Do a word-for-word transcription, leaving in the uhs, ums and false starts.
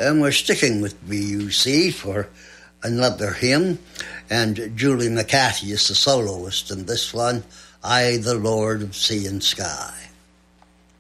And we're sticking with B U C for another hymn, and Julie McCarthy is the soloist in this one, I, the Lord of Sea and Sky.